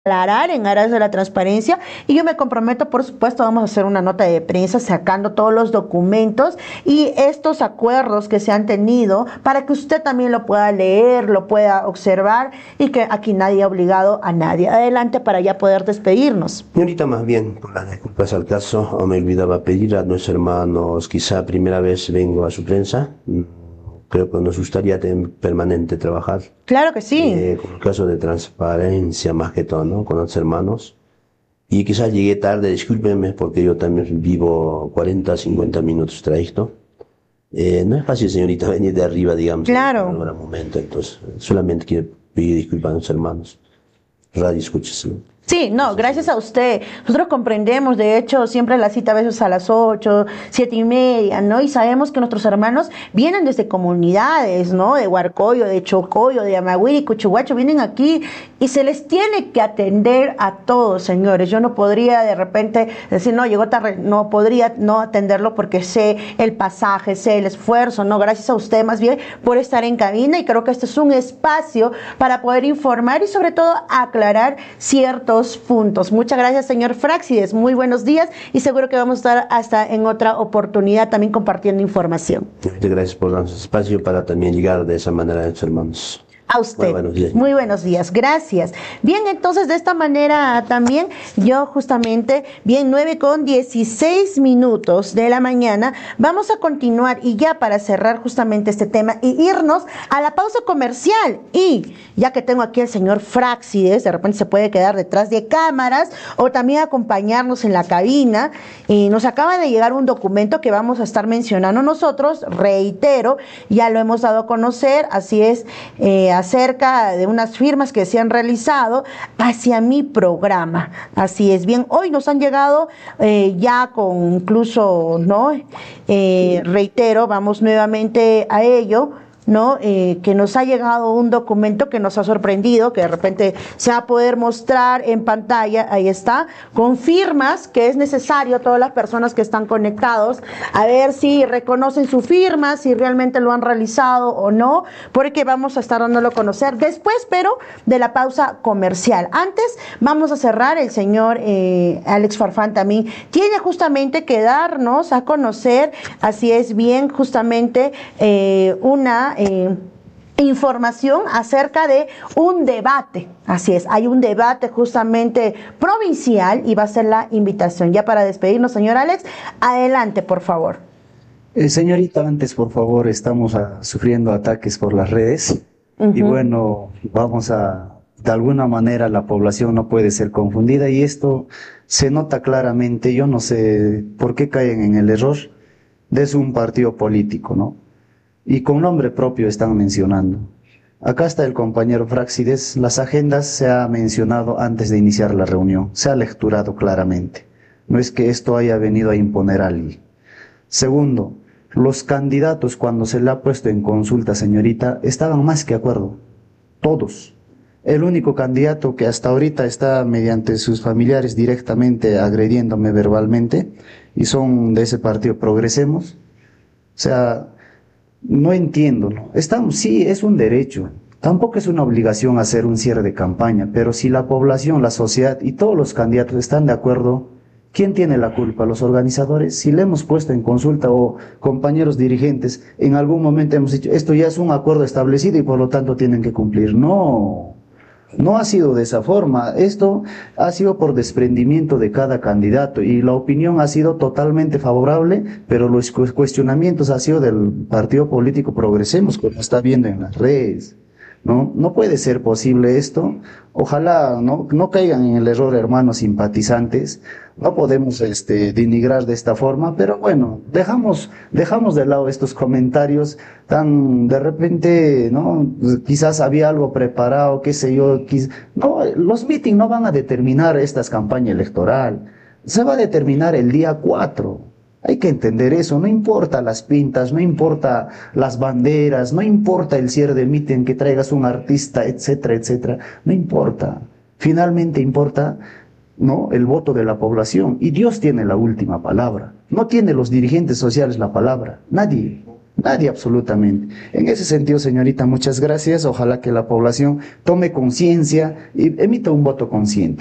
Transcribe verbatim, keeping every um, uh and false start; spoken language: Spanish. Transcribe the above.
aclarar en aras de la transparencia y yo me comprometo, por supuesto, vamos a hacer una nota de prensa sacando todos los documentos y estos acuerdos que se han tenido para que usted también lo pueda leer, lo pueda observar y que aquí nadie ha obligado a nadie. Adelante para ya poder despedirnos. Señorita, más bien, por las disculpas al caso, me olvidaba pedir a nuestros hermanos, quizá primera vez vengo a su prensa. Creo que nos gustaría tener permanente trabajar. Claro que sí. Eh, con el caso de transparencia más que todo, ¿no? Con los hermanos. Y quizás llegué tarde, discúlpenme, porque yo también vivo cuarenta, cincuenta minutos trayecto. Eh, no es fácil, señorita, venir de arriba, digamos. Claro. En un momento, entonces, solamente quiero pedir disculpas a los hermanos. Radio, escúcheselo. Sí, no, gracias a usted. Nosotros comprendemos, de hecho, siempre la cita a veces a las ocho, siete y media, ¿no? Y sabemos que nuestros hermanos vienen desde comunidades, ¿no? De Huarcoyo, de Chocoyo, de Amaguiri, Cuchuguacho, vienen aquí y se les tiene que atender a todos, señores. Yo no podría de repente decir, no, llegó tarde, no podría no atenderlo porque sé el pasaje, sé el esfuerzo, ¿no? Gracias a usted más bien por estar en cabina y creo que este es un espacio para poder informar y sobre todo aclarar ciertos puntos. Muchas gracias, señor Fráxides. Muy buenos días y seguro que vamos a estar hasta en otra oportunidad también compartiendo información. Muchas gracias por darnos espacio para también llegar de esa manera a nuestros hermanos. A usted. Muy buenos días. Muy buenos días, gracias. Bien, entonces de esta manera también yo justamente, bien, nueve con dieciséis minutos de la mañana, vamos a continuar y ya para cerrar justamente este tema y irnos a la pausa comercial. Y ya que tengo aquí al señor Fráxides, de repente se puede quedar detrás de cámaras o también acompañarnos en la cabina. Y nos acaba de llegar un documento que vamos a estar mencionando nosotros, reitero, ya lo hemos dado a conocer, así es, eh, acerca de unas firmas que se han realizado hacia mi programa. Así es, bien, hoy nos han llegado eh, ya con incluso, ¿no? Eh, reitero, vamos nuevamente a ello, ¿no? Eh, que nos ha llegado un documento que nos ha sorprendido, que de repente se va a poder mostrar en pantalla, ahí está, con firmas que es necesario a todas las personas que están conectados, a ver si reconocen su firma, si realmente lo han realizado o no, porque vamos a estar dándolo a conocer después, pero de la pausa comercial. Antes vamos a cerrar, el señor eh, Alex Farfán también tiene justamente que darnos a conocer, así es bien, justamente eh, una Eh, información acerca de un debate, así es, hay un debate justamente provincial y va a ser la invitación. Ya para despedirnos, señor Alex, adelante, por favor. Eh, señorita, antes, por favor, estamos a, sufriendo ataques por las redes. Uh-huh. Y bueno, vamos a, de alguna manera la población no puede ser confundida y esto se nota claramente, yo no sé por qué caen en el error de un partido político, ¿no? Y con nombre propio están mencionando. Acá está el compañero Fráxides, las agendas se ha mencionado antes de iniciar la reunión, se ha lecturado claramente. No es que esto haya venido a imponer a alguien. Segundo, los candidatos cuando se le ha puesto en consulta, señorita, estaban más que de acuerdo, todos. El único candidato que hasta ahorita está mediante sus familiares directamente agrediéndome verbalmente, y son de ese partido Progresemos, o sea, no entiendo, ¿no? Estamos, sí, es un derecho, tampoco es una obligación hacer un cierre de campaña, pero si la población, la sociedad y todos los candidatos están de acuerdo, ¿quién tiene la culpa? ¿Los organizadores? Si le hemos puesto en consulta o compañeros dirigentes, en algún momento hemos dicho, esto ya es un acuerdo establecido y por lo tanto tienen que cumplir. No, no ha sido de esa forma. Esto ha sido por desprendimiento de cada candidato y la opinión ha sido totalmente favorable, pero los cuestionamientos han sido del partido político Progresemos, como está viendo en las redes. No, no puede ser posible esto. Ojalá no, no caigan en el error, hermanos simpatizantes. No podemos este, denigrar de esta forma, pero bueno, dejamos, dejamos de lado estos comentarios tan de repente, ¿no? Quizás había algo preparado, qué sé yo. Quiz... No, los meetings no van a determinar esta campaña electoral. Se va a determinar el día cuatro. Hay que entender eso, no importa las pintas, no importa las banderas, no importa el cierre de mitin, que traigas un artista, etcétera, etcétera, no importa. Finalmente importa, ¿no?, el voto de la población y Dios tiene la última palabra. No tienen los dirigentes sociales la palabra, nadie. Nadie, absolutamente. En ese sentido, señorita, muchas gracias. Ojalá que la población tome conciencia y emita un voto consciente.